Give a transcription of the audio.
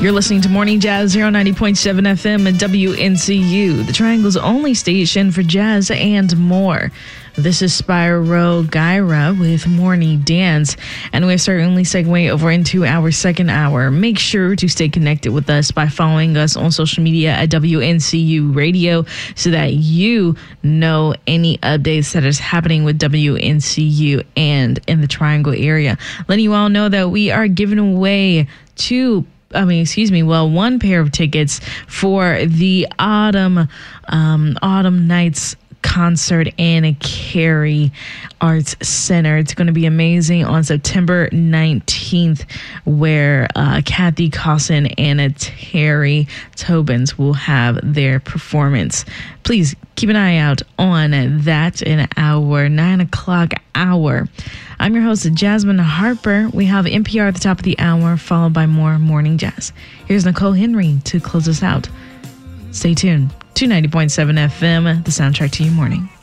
You're listening to Morning Jazz here on 90.7 FM at WNCU, the Triangle's only station for jazz and more. This is Spyro Gyra with Morning Dance, and we're certainly segueing over into our second hour. Make sure to stay connected with us by following us on social media at WNCU Radio so that you know any updates that is happening with WNCU and in the Triangle area. Letting you all know that we are giving away one pair of tickets for the Autumn Nights concert in Cary Arts Center. It's going to be amazing on September 19th, where Kathy Cosson and Terry Tobins will have their performance. Please keep an eye out on that in our 9 o'clock hour. I'm your host, Jasmine Harper. We have NPR at the top of the hour, followed by more Morning Jazz. Here's Nicole Henry to close us out. Stay tuned to 90.7 FM, the soundtrack to your morning.